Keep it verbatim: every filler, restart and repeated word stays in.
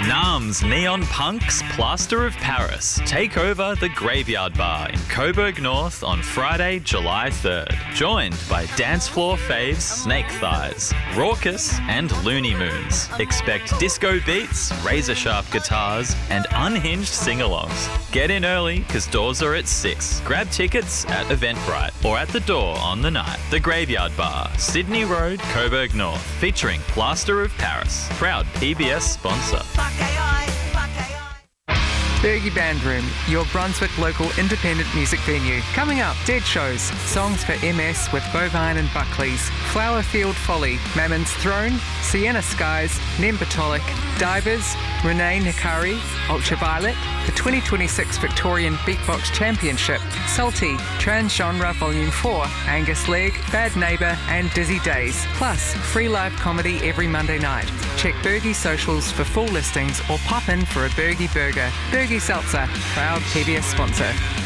Nam's Neon Punks Plaster of Paris take over the Graveyard Bar in Coburg North on Friday, July third. Joined by dance floor faves Snake Thighs, Raucous and Looney Moons. Expect disco beats, razor sharp guitars and unhinged sing-alongs. Get in early because doors are at six. Grab tickets at Eventbrite or at the door on the night. The Graveyard Bar, Sydney Road, Coburg North, featuring Plaster of Paris. Proud P B S sponsor. Bergie Band Room, your Brunswick local independent music venue. Coming up, Dead Shows, Songs for M S with Bovine and Buckley's, Flowerfield Folly, Mammon's Throne, Sienna Skies, Nembatolik, Divers, Renee Nikari, Ultraviolet, the twenty twenty-six Victorian Beatbox Championship, Salty, Transgenre Volume four, Angus Legg, Bad Neighbour and Dizzy Days. Plus, free live comedy every Monday night. Check Bergie socials for full listings or pop in for a Bergie burger. Bergie Seltzer, proud P B S sponsor.